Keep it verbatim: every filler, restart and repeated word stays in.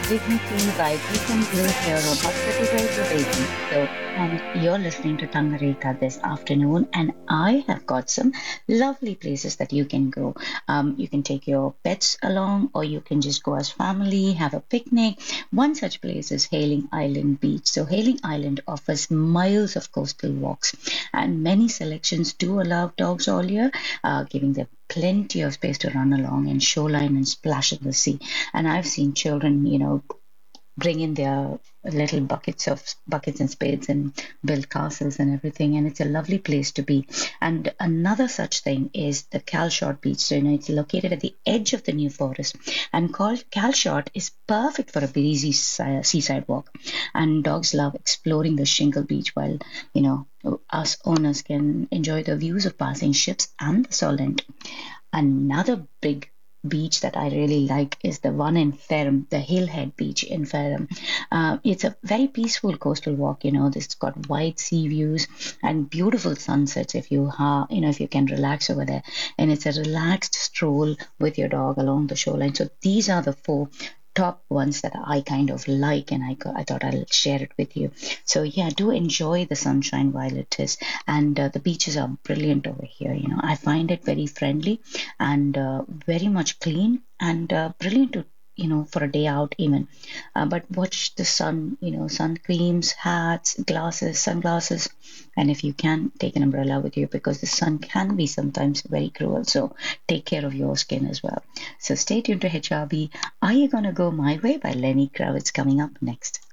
dignity, vibration, blue here on Hospitable Baby. So, and you're listening to Tangareka this afternoon, and I have got some lovely places that you can go. Um, you can take your pets along, or you can just go as family, have a picnic. One such place is Hailing Island Beach. So, Hailing Island offers miles of coastal walks, and many selections do allow dogs all year, uh, giving them plenty of space to run along and shoreline and splash in the sea. And I've seen children, you know, bring in their little buckets of buckets and spades and build castles and everything, and it's a lovely place to be. And another such thing is the Calshot Beach. So you know it's located at the edge of the New Forest, and called Calshot is perfect for a breezy si- seaside walk. And dogs love exploring the shingle beach, while you know us owners can enjoy the views of passing ships and the Solent. Another big beach that I really like is the one in Ferrum, the Hillhead Beach in Ferrum. Uh, it's a very peaceful coastal walk. You know, it's got wide sea views and beautiful sunsets. If you ha, you know, if you can relax over there, and it's a relaxed stroll with your dog along the shoreline. So these are the four top ones that I kind of like, and I go, I thought I'll share it with you. So yeah, do enjoy the sunshine while it is, and uh, the beaches are brilliant over here. You know, I find it very friendly and uh, very much clean and uh, brilliant to you know for a day out even. Uh, but watch the sun. You know, sun creams, hats, glasses, sunglasses, and if you can, take an umbrella with you because the sun can be sometimes very cruel. So take care of your skin as well. So stay tuned to H R B. Are You Gonna Go My Way by Lenny Kravitz coming up next.